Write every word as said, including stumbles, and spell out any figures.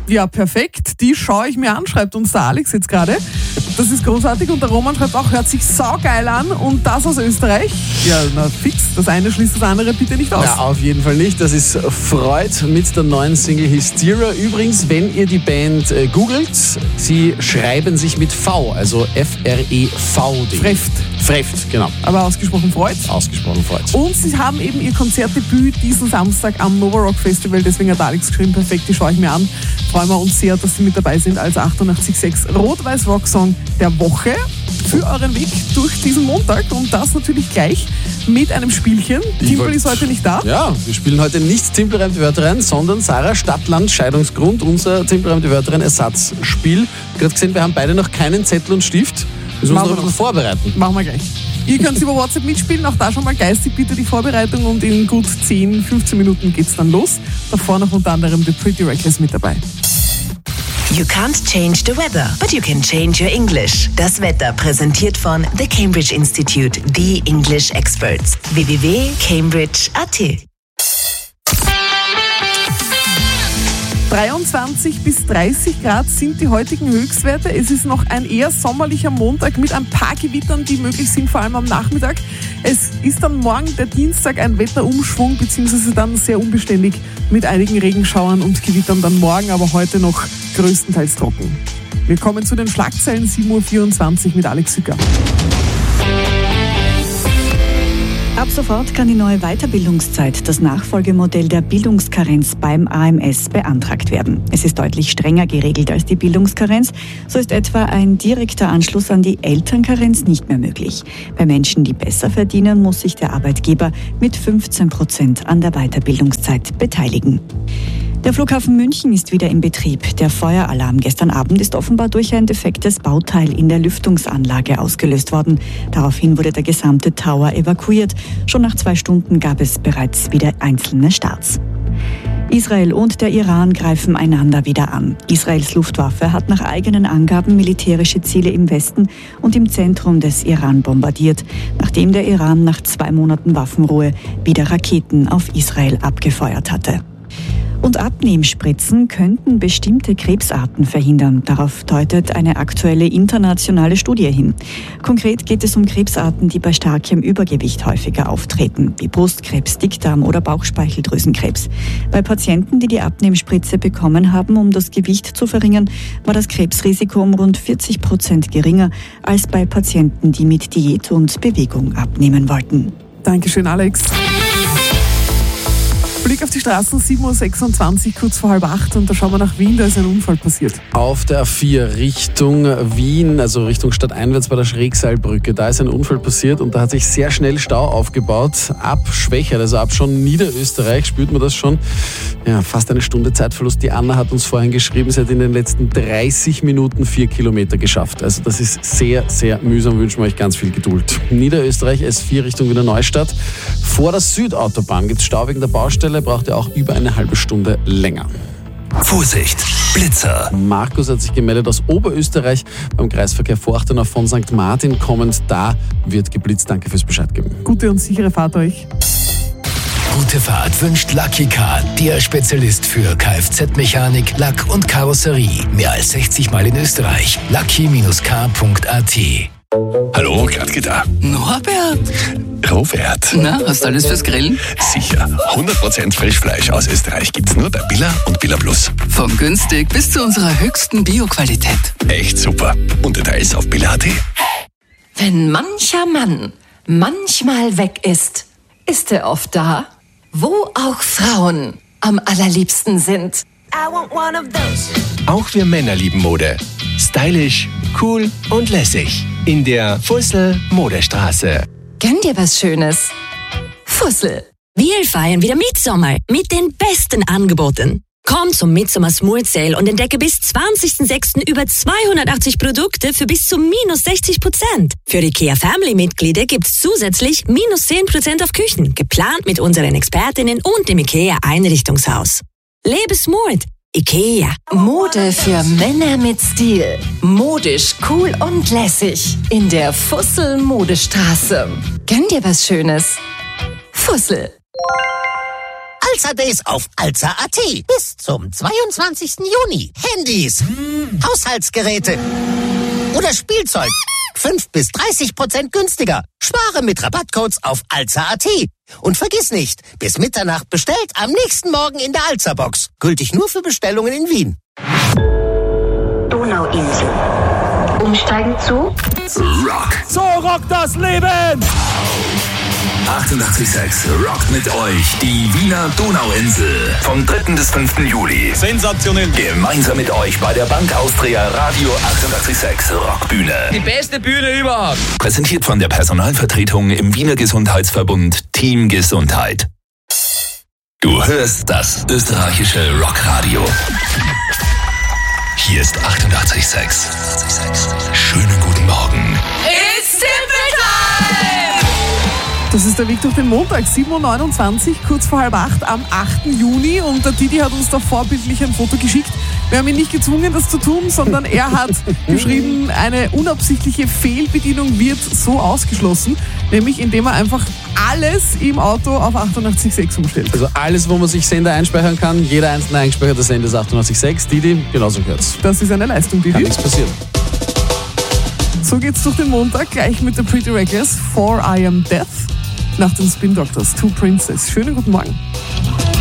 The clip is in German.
Ja, perfekt. Die schaue ich mir an, schreibt uns der Alex jetzt gerade. Das ist großartig. Und der Roman schreibt auch, hört sich saugeil an. Und das aus Österreich. Ja, na fix. Das eine schließt das andere bitte nicht aus. Ja, auf jeden Fall nicht. Das ist Freud mit der neuen Single Hysteria. Übrigens, wenn ihr die Band äh, googelt, sie schreiben sich mit V, also F R E V D. Freft. Freft, genau. Aber ausgesprochen Freud. Ausgesprochen Freud. Und sie haben eben ihr Konzertdebüt diesen Samstag am Nova Rock Festival. Deswegen hat Alex geschrieben, perfekt, die schaue ich mir an. Freuen wir uns sehr, dass sie mit dabei sind als achtundachtzig Komma sechs Rot-Weiß-Rock-Song der Woche für euren Weg durch diesen Montag. Und das natürlich gleich mit einem Spielchen. Timpel ist heute nicht da. Ja, wir spielen heute nicht Timpel reimt die Wörter rein, sondern Sarah, Stadt, Land, Scheidungsgrund, unser Timpel reimt die Wörter rein Ersatzspiel. Gerade gesehen, wir haben beide noch keinen Zettel und Stift. Wir müssen uns noch ein bisschen vorbereiten. Machen wir gleich. Ihr könnt über WhatsApp mitspielen, auch da schon mal geistig bitte die Vorbereitung und in gut zehn, fünfzehn Minuten geht's dann los. Davor noch unter anderem The Pretty Reckless mit dabei. You can't change the weather, but you can change your English. Das Wetter präsentiert von The Cambridge Institute, the English Experts. w w w punkt cambridge punkt a t. dreiundzwanzig bis dreißig Grad sind die heutigen Höchstwerte. Es ist noch ein eher sommerlicher Montag mit ein paar Gewittern, die möglich sind, vor allem am Nachmittag. Es ist dann morgen der Dienstag ein Wetterumschwung, beziehungsweise dann sehr unbeständig mit einigen Regenschauern und Gewittern dann morgen, aber heute noch größtenteils trocken. Wir kommen zu den Schlagzeilen, sieben Uhr vierundzwanzig mit Alex Sücker. Ab sofort kann die neue Weiterbildungszeit, das Nachfolgemodell der Bildungskarenz beim A M S, beantragt werden. Es ist deutlich strenger geregelt als die Bildungskarenz. So ist etwa ein direkter Anschluss an die Elternkarenz nicht mehr möglich. Bei Menschen, die besser verdienen, muss sich der Arbeitgeber mit fünfzehn Prozent an der Weiterbildungszeit beteiligen. Der Flughafen München ist wieder in Betrieb. Der Feueralarm gestern Abend ist offenbar durch ein defektes Bauteil in der Lüftungsanlage ausgelöst worden. Daraufhin wurde der gesamte Tower evakuiert. Schon nach zwei Stunden gab es bereits wieder einzelne Starts. Israel und der Iran greifen einander wieder an. Israels Luftwaffe hat nach eigenen Angaben militärische Ziele im Westen und im Zentrum des Iran bombardiert, nachdem der Iran nach zwei Monaten Waffenruhe wieder Raketen auf Israel abgefeuert hatte. Und Abnehmspritzen könnten bestimmte Krebsarten verhindern. Darauf deutet eine aktuelle internationale Studie hin. Konkret geht es um Krebsarten, die bei starkem Übergewicht häufiger auftreten, wie Brustkrebs, Dickdarm- oder Bauchspeicheldrüsenkrebs. Bei Patienten, die die Abnehmspritze bekommen haben, um das Gewicht zu verringern, war das Krebsrisiko um rund vierzig Prozent geringer als bei Patienten, die mit Diät und Bewegung abnehmen wollten. Dankeschön, Alex. Blick auf die Straßen, sieben Uhr sechsundzwanzig, kurz vor halb acht, und da schauen wir nach Wien, da ist ein Unfall passiert. Auf der A vier Richtung Wien, also Richtung stadteinwärts bei der Schrägseilbrücke, da ist ein Unfall passiert und da hat sich sehr schnell Stau aufgebaut. Ab Schwächert, also ab schon Niederösterreich, spürt man das schon. Ja, fast eine Stunde Zeitverlust. Die Anna hat uns vorhin geschrieben, sie hat in den letzten dreißig Minuten vier Kilometer geschafft. Also das ist sehr, sehr mühsam, wünschen wir euch ganz viel Geduld. Niederösterreich, S vier Richtung Wiener Neustadt. Vor der Südautobahn gibt es Stau wegen der Baustelle, braucht ihr auch über eine halbe Stunde länger. Vorsicht, Blitzer. Markus hat sich gemeldet aus Oberösterreich beim Kreisverkehr Forchtenau von Sankt Martin kommend. Da wird geblitzt. Danke fürs Bescheid geben. Gute und sichere Fahrt euch. Gute Fahrt wünscht Lucky Car, der Spezialist für Kfz-Mechanik, Lack und Karosserie. Mehr als sechzig Mal in Österreich. lucky Car punkt a t. Hallo, Gradke da. Norbert. Robert. Na, hast du alles fürs Grillen? Sicher. hundert Prozent Frischfleisch aus Österreich gibt's nur bei Billa und Billa Plus. Von günstig bis zu unserer höchsten Bio-Qualität. Echt super. Und Details auf Billa punkt a t. Wenn mancher Mann manchmal weg ist, ist er oft da, wo auch Frauen am allerliebsten sind. I want one of those. Auch wir Männer lieben Mode. Stylisch, cool und lässig. In der Fussel Modestraße. Gönn dir was Schönes. Fussel. Wir feiern wieder Mitsommer mit den besten Angeboten. Komm zum Midsommer Smooth Sale und entdecke bis zwanzigsten sechsten über zweihundertachtzig Produkte für bis zu minus sechzig Prozent. Für IKEA Family Mitglieder gibt's zusätzlich minus zehn Prozent auf Küchen, geplant mit unseren Expertinnen und dem IKEA Einrichtungshaus. Lebe smooth. IKEA. Mode für Männer mit Stil. Modisch, cool und lässig. In der Fussel Modestraße. Gönn dir was Schönes. Fussel. Alza Days auf alza punkt at. Bis zum zweiundzwanzigsten Juni. Handys, Haushaltsgeräte oder Spielzeug. fünf bis dreißig Prozent günstiger. Spare mit Rabattcodes auf alza punkt at. Und vergiss nicht, bis Mitternacht bestellt, am nächsten Morgen in der Alza-Box. Gültig nur für Bestellungen in Wien. Donauinsel. Umsteigen zu Rock. So rockt das Leben! achtundachtzig Komma sechs rockt mit euch die Wiener Donauinsel. Vom dritten bis fünften Juli. Sensationell. Gemeinsam mit euch bei der Bank Austria Radio achtundachtzig Komma sechs Rockbühne. Die beste Bühne überhaupt. Präsentiert von der Personalvertretung im Wiener Gesundheitsverbund Team Gesundheit. Du hörst das österreichische Rockradio. Hier ist achtundachtzig Komma sechs. Schönen guten Morgen. It's Simple Time! Das ist der Weg durch den Montag, sieben Uhr neunundzwanzig, kurz vor halb acht am achten Juni. Und der Didi hat uns da vorbildlich ein Foto geschickt. Wir haben ihn nicht gezwungen, das zu tun, sondern er hat geschrieben, eine unabsichtliche Fehlbedienung wird so ausgeschlossen, nämlich indem er einfach alles im Auto auf achtundachtzig Komma sechs umstellt. Also alles, wo man sich Sender einspeichern kann, jeder einzelne eingespeicherte Sender ist achtundachtzig Komma sechs. Didi, genauso gehört's. Das ist eine Leistung, Didi. Kann nichts passieren. So geht's durch den Montag, gleich mit der Pretty Reckless, For I Am Death, nach den Spin Doctors, Two Princess. Schönen guten Morgen.